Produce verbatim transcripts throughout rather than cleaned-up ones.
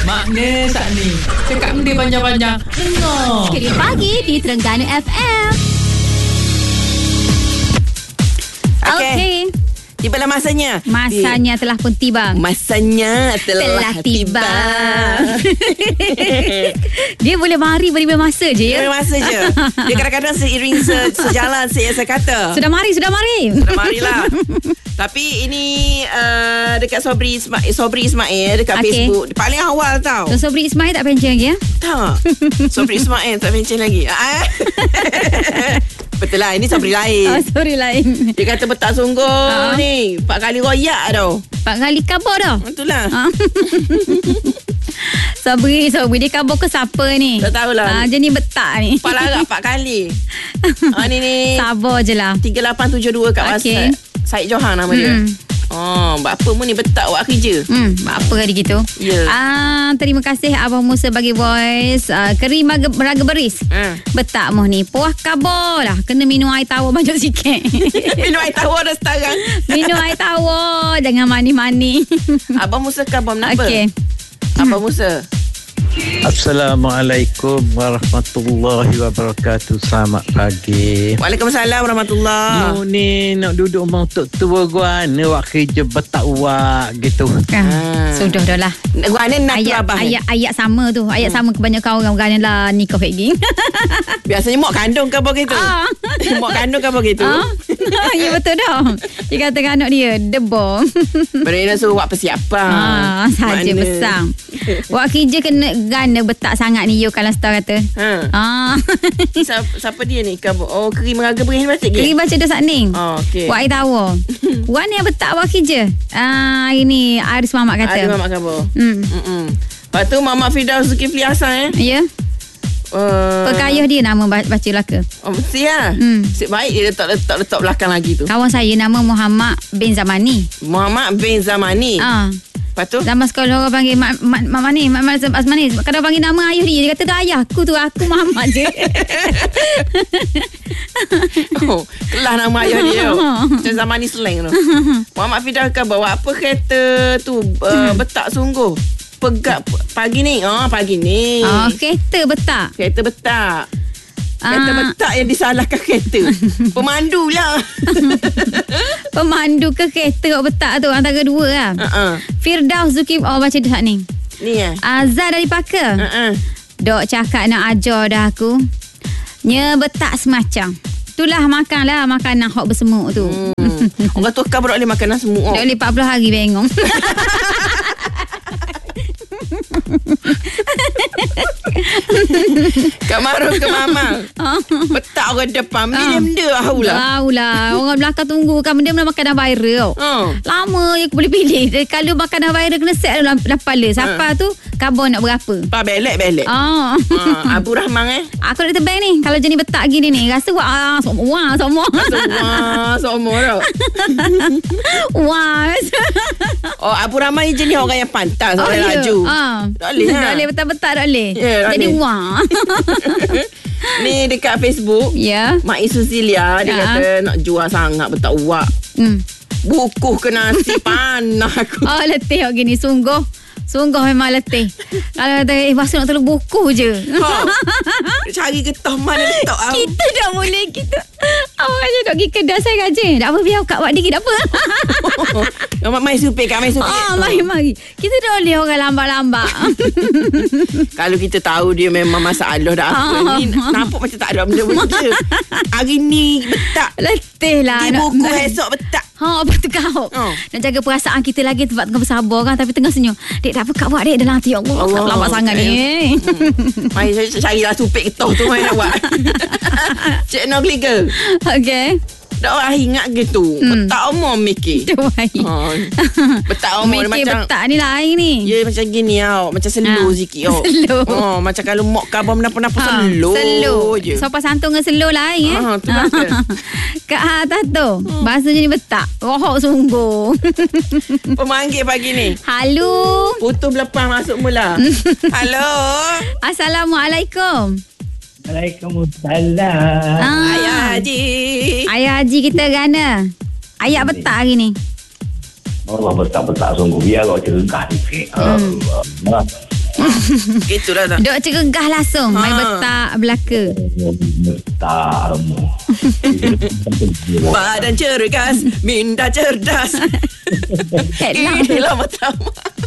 Makna saat ni cakap benda panjang-panjang. Dengar Ceria Pagi di Terengganu F M. Okey. Okay. Tibalah masanya. Masanya telah pun tiba. Masanya telah, Telah tiba. tiba. Dia boleh mari beri masa je ya. Beri masa je. Dia kadang-kadang seiring se, sejalan saya, saya kata. Sudah mari, sudah mari. Sudah marilah. Tapi ini uh, dekat Sobri Ismail, Sobri Ismail dekat Okay. Facebook. Paling awal tau. So, Sobri Ismail tak pencen lagi ya? Tak. Sobri Ismail tak pencen lagi. Betul lah, ini Sobri lain. Oh, sorry lain. Dia kata betak sungguh Ah. ni. Empat kali royak tau. Empat kali kabur dah. Itulah. Ha? Sobri, Sobri. Dia kabur ke siapa ni? Tak tahulah. Ah, dia ni betak ni. Empat larak empat kali. Ha, ni ni. Sabar je lah. tiga lapan tujuh dua kat Okey. WhatsApp. Syed Johan nama dia. Hmm. Oh, buat apa mu ni betak buat kerja? Hmm, apa kali gitu? Ya. Ah, terima kasih Abang Musa bagi voice. Ah, keri meraga, meraga beris. Ha. Betak moh ni. Puah kabur lah. Kena minum air tawar banyak sikit. Minum air tawar dah sekarang. Minum air tawar. Jangan mani-mani. Abang Musa khabar kenapa? Okey. Abang Musa. Assalamualaikum warahmatullahi wabarakatuh. Selamat pagi. Waalaikumsalam warahmatullahi. Mu ni nak duduk bang tok tua guana wak kerja betak wak gitu. Ah, sudah dah lah. Gua ni nak tu Ayat, abang. ayat, ayat sama tu. Ayat sama kebanyakan orang berani lah nikah lagi. Biasanya mak kandung khabar gitu. Ah. Mak kandung khabar gitu. Ah, ya betul dah. Dia kata anak dia debong. Berena suruh buat persiapan. Ah, saja Mana? besar. Wak kerja kena gana betak sangat ni you kalau star kata. Ha. Ah. Siapa, siapa dia ni? Khabar. Oh, keri meraga beris baca ke? Kiri baca dah saat ni. Oh, okey. Wak air tawar. Wak ni yang betak wak kerja. Ah, ini Aris Mamat kata. Ada mamak khabar. Hmm. Mm-mm. Lepas tu Mamat Firdaus Zulkifli Hasan eh. Ya. Uh, Pekayuh dia nama baca lah ke. Oh, mesti lah. Hmm. Nasib baik dia letak-letak belakang lagi tu. Kawan saya nama Muhammad bin Zamani. Muhammad bin Zamani. Ah. Lepas tu? Zaman sekolah orang panggil Mak Mak Mak Mani, Mak Mak Asmani. Kadang panggil nama ayah dia. Dia kata tu ayahku tu, aku Muhammad je. Oh, kelah nama ayah dia. Macam Zamani slang tu. Muhammad Firdaus kan bawa apa kereta tu uh, betak sungguh. Pegak pagi ni. Oh, pagi ni. Oh, kereta betak. Kereta betak. Kereta Ah. betak yang disalahkan kereta. Pemandu lah. Pemandu ke kereta awak betak tu antara dua lah. uh-uh. Firdaus Zulkifli. Oh, baca dah ni. Ni eh. Azhar dari Pakar. Uh-uh. Dok cakap nak ajar dah aku. Nya betak semacam. Itulah makanlah makanan hok bersemuk tu. Hmm. Orang tu kan boleh makanan semua. Tak boleh empat puluh hari bengong. Kak Maruf ke Mama. Betak orang depan. Benda-benda lah lah. Tahu lah. Orang belakang tunggu kan benda-benda makanan viral. Oh. Lama je aku boleh pilih. Kalau makanan viral kena set dalam, dalam kepala. Siapa tu karbon nak berapa. Pak belek-belek. Oh. Ha, Abu Rahman eh. Aku nak tebang ni. Kalau jenis betak gini ni. Rasa wah. Semua. Wah. Semua. Wah, semua tau. Wah. Oh, Abu Rahman ni jenis orang yang pantas. Oh, Orang yang ya. laju. Ah. Tak boleh lah. Tak boleh betak-betak tak boleh. Ya, tak Jadi boleh. wah. Ni dekat Facebook. Ya. Mak Isu Zilia. Dia Ha. kata nak jual sangat betak uak. Hmm. Bukuh ke nasi panah aku. Oh, letih awak gini. Sungguh. Sungguh memang letih. Kalau kata, eh, pasal nak tolong buku je. Ha. Cari getah mana letak aku. Kita dah boleh. Kita. Awak aja nak pergi kedai saya gaji. Tak apa, biar kat buat dikit. Tak apa. Mak Mai Supir kat Mai Supir. Ah, mari, mari. Kita dah boleh orang lambat-lambat. Kalau kita tahu dia memang masalah dah apa. Ni nampak macam tak ada benda-benda. Hari ni betak. Letih lah. Di Nak- buku nak- esok betak. Ha, apa tu kau? Oh. Nak jaga perasaan kita lagi tempat tengah bersabar kan. Tapi tengah senyum. Dek, tak apa kak buat dek dalam hati. Allah, Allah. tak lambat sangat ni. Hmm. Mai carilah supik getah tu mai nak buat. Cik Noh Kliga. Okay. Dah orang ingat gitu. Hmm. Betak umur mikir. Tu baik. Ha. Betak umur dia Mikir macam betak ni lain ni. ya macam gini tau. Macam slow Ah, sikit tau. slow. Oh, macam kalau mok khabar menapa-napa Ha, slow, slow je. Sopan santun dengan slow lain eh. Ah, tu lah ke. Kak Ha Tato. Bahasa je ni betak. Rohok sungguh. Pemanggil pagi ni. Halo. Putus lepas masuk mula. Halo. Assalamualaikum. Waalaikumsalam. Ah. Ayah Haji. Ayah Haji kita gana. Ayat betak hari ni. Allah betak-betak sungguh. Biar kau cergah sikit. Allah. Gitulah tak. Dok cegah langsung. Main Ha. betak belaka. Tak. Badan cergas, minda cerdas. Headlang. Inilah pertama.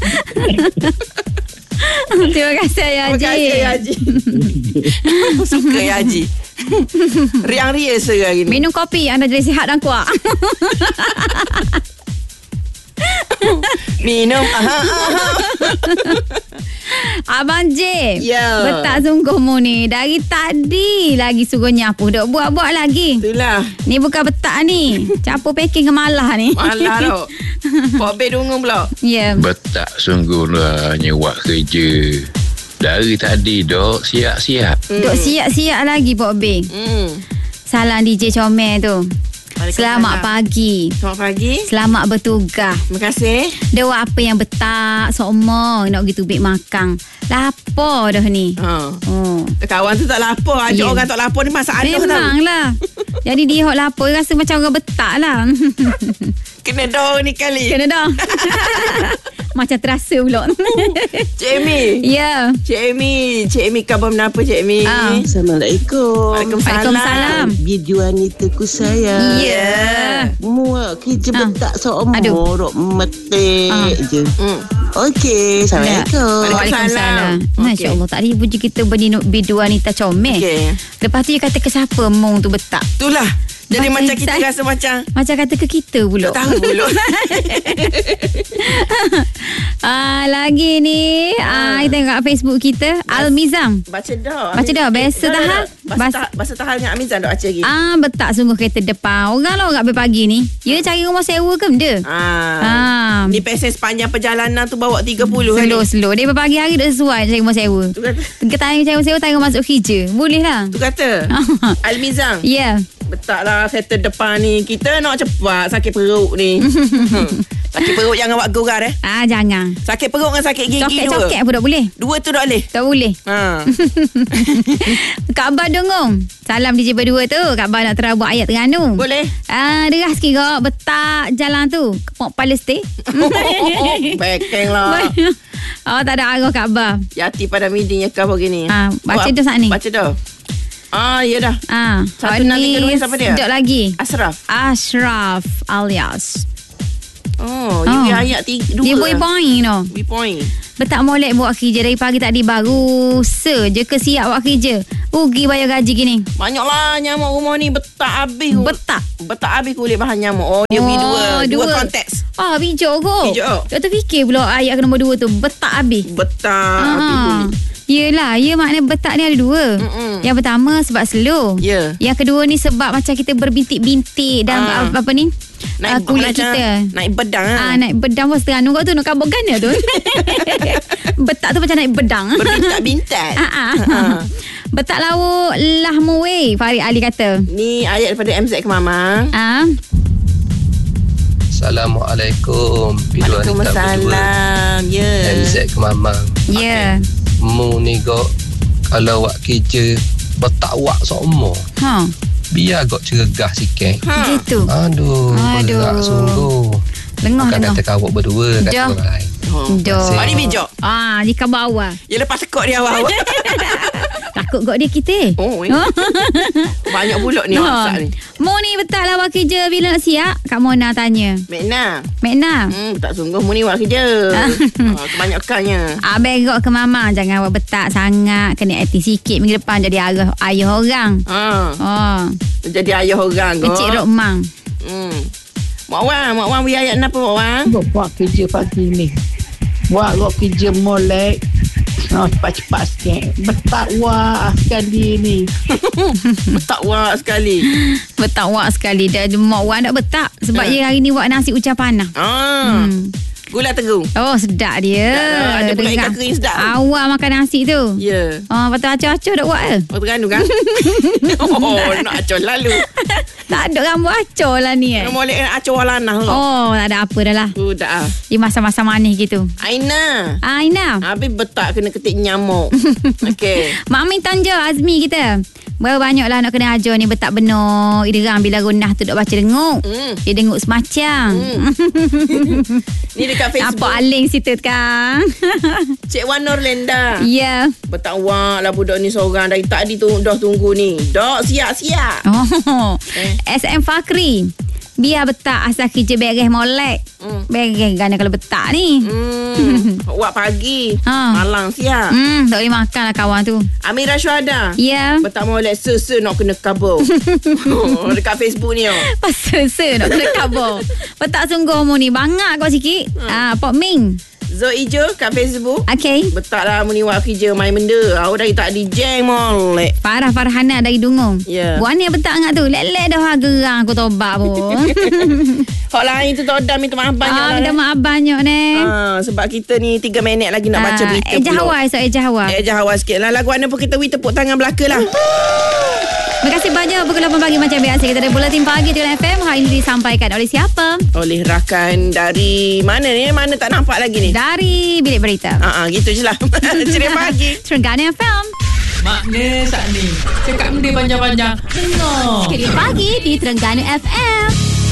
Terima kasih ya Terima Haji. kasih ya Haji. Suka ya Haji. Riang ria hari ni. Minum kopi anda jadi sihat dan kuat. Minum. Aha, aha. Abang J. Ya. Betak sungguh mu ni. Dari tadi lagi suruh nyapu. Dok buat-buat lagi. Itulah. Ni bukan betak ni. Campur packing ke malah ni. Malah tau. Pok bed dungung pula. Ya. Betak sungguhlah nyewak kerja. Dari tadi dok siap-siap. Dok siap-siap lagi Pok B. Hmm. Salam D J Comel tu. Selamat pagi. Selamat pagi. Selamat bertugas. Terima kasih. Dia buat apa yang betak Sokmo nak pergi tubik makan. Lapar dah ni. Ha. Oh. Kawan tu tak lapar. Ajak Ya. orang tak lapar ni masalah tau. Memanglah. Jadi dia hok lapar rasa macam orang betak lah. Kena dah ni kali. Kena dah. Macam terasa pula. Cik Amy. Ya. Cik Amy. Cik Amy khabar menapa Cik Amy? Ah. Assalamualaikum. Waalaikumsalam. Waalaikumsalam. Bidu Anita ku sayang. Ya. Muak kerja Ah. betak seumur Aduh. rok metik Ah. je. Hmm. Okey, Assalamualaikum. Waalaikumsalam. Okey. Masya Allah. Tak ada puji kita berdino bidu wanita comel. Okey. Lepas tu dia kata ke siapa mung tu betak. Itulah. Jadi Macam macam kita saya- rasa macam Macam kata ke kita pula. tak tahu pula. ah, lagi ni ah. kita tengok Facebook kita Al-Mizam. Baca dah. Baca dah, biasa Dah, dah, tahal. dah. Bahasa Bas- tahal, bahasa tahal dengan Amizan dok baca lagi. Ah, betak sungguh kereta depan. Orang lah orang pagi ni. Ya cari rumah sewa ke benda? Ah. Ah. Ni pesen sepanjang perjalanan tu bawa tiga puluh Slow ni. slow. Dia pagi hari dah sesuai cari rumah sewa. Tu kata. Kita cari rumah sewa tayang masuk kerja. Boleh lah. Tu kata. Al-Mizan. Ya. Yeah. Betaklah kereta depan ni. Kita nak cepat sakit perut ni. Sakit perut jangan buat gegar eh. Ah, jangan. Sakit perut dengan sakit gigi dua. Coket-coket pun tak boleh. Dua tu tak boleh. Tak boleh. Ha. Kak Abah dongong. Salam D J berdua tu. Kak Abah nak terabuk ayat Terengganu. Boleh. Ah, deras kira betak jalan tu. Kepok Palestin. Bekeng lah. Oh, tak ada arah Kak Abah. Yati pada meeting kau begini. Ah, baca Buat- dah saat ni. Baca dah. Ah, ya dah. Ah, Satu enam tiga dua siapa dia? Sekejap lagi. Ashraf. Ashraf alias. Oh, Oh. you beri ayat tiga, dua. Dia boleh point no. Beri point. Betak molek buat kerja dari pagi tadi baru se je ke siap buat kerja. Rugi bayar gaji gini. Banyaklah nyamuk rumah ni betak habis. Betak. Betak habis kulit bahan nyamuk. Oh, dia beri dua. Dua konteks. Ah, bijak kot. Bijak. Dia terfikir pula ayat nombor dua tu. Betak habis. Betak habis Ah. kulit. Yelah, ya makna betak ni ada dua. Mm-mm. Yang pertama sebab slow. Ya. Yang kedua ni sebab macam kita berbintik-bintik dan Ah. apa, apa ni? Ah, kulit macam kita. Naik bedang Ah, ah. naik bedang pun setengah nunggu tu nak kabur gana tu. Betak tu macam naik bedang. Berbintat-bintat. Ah, ah. Ah. Betak lauk lah muwe, Farid Ali kata. Ni ayat daripada M Z ke Mama. Ah, Assalamualaikum. Bidu Anita berdua. Waalaikumsalam. Ya. M Z ke Mamang. ya. Mu ni gok kalau wak kerja betak wak semua. Ha, Biar gok cergah sikit. Ha. gitu. Aduh, Aduh. berat sungguh. Lengah Bukan lengah. kata kawak berdua, kata Dah. orang lain. Oh. Dah. Mak ni bijak. Ah, jika bawah. Ya lepas tekuk dia awal. Takut kau dia kita. Oh, eh. Banyak pula ni Ha. WhatsApp ni. Mo ni betak lah buat kerja bila nak siap? Kak Mona tanya. Mekna. Mekna. Hmm, tak sungguh mu ni buat kerja. ha, kebanyakannya. Ah, begok ke mama. Jangan buat betak sangat. Kena aktif sikit minggu depan jadi ayah, ayah orang. Ha. Oh, Jadi ayah orang kau. kecil Rokmang. Hmm. Mak Wan, Mak Wan beri ayat kenapa Mak Wan? Buat, buat kerja pagi ni. Buat buat kerja molek. Oh, cepat-cepat sikit. Betak wah sekali ni. Betak wak sekali. Betak wak sekali. Dia mak Wan tak betak. Sebab Ha. dia hari ni buat nasi ucap panah. Ah. Hmm. Gula teru. Oh, sedap dia. Sedap dah. Ada pula Dengar. ikan kering sedap. Awak makan nasi tu. Ya. Oh, lepas tu acur-acur tak buat ke? Oh, Terengganu kan? oh, nak acor lalu. Tak ada rambut acur lah ni eh. Nak molek nak acor lanah kau. Oh, tak ada apa dah lah. Tu dah. ah. Di masa-masa manis gitu. Aina. Ah, Aina. Habis betak kena ketik nyamuk. Okey. Mak Min Tanja Azmi kita. Berapa banyak lah nak kena ajar ni betak benar. Iderang bila gunah tu duk baca denguk. Hmm. Dia denguk semacam. Hmm. Ni dekat Facebook. Apa aling situ kang? Cik Wan Norlenda. Ya. Betak wak lah budak ni seorang. Dari tadi tu dah tunggu ni. Dok siap-siap. Oh. Eh. S M Fakri. Biar betak asal kerja beres molek. Hmm. Beres gana kalau betak ni. Hmm. Wak pagi. Ha. Malang siap. Hmm, tak boleh makan lah kawan tu. Amira Syuhada. Ya. Betak molek se-se nak kena kabur. Oh, dekat Facebook ni oh. Pasal se nak kena kabar. Betak sungguh mu ni. Bangak kau sikit. Hmm. Ah, Pok Ming. Zo Ijo kat Facebook. Okay. Betak lah mu ni wak kerja main benda. Aku dari tak di jeng molek. Farah Farhana dari Dungung. Ya. Buat ni betak ngak tu. Lelek dah gerang aku tobat pun. Hak lain tu tak ada minta maaf banyak Ah, lah. minta maaf banyak ni. Ah, sebab kita ni tiga minit lagi nak baca Ah, berita Eja pula. Hawa esok Eja Hawa. Eja Hawa sikit lah. Lagu mana pun kita beri tepuk tangan belaka lah. Terima kasih banyak. Pukul lapan pagi macam biasa. Kita ada Buletin Pagi Teguran F M. Hari ini disampaikan oleh siapa? Oleh rakan dari mana ni? Mana tak nampak lagi ni? Dari Bilik Berita. Ah, ah, gitu je lah. Ceria pagi. Terengganu F M. Makna saat ni. Cakap benda panjang-panjang. Dengar. Ceria Pagi di Terengganu F M.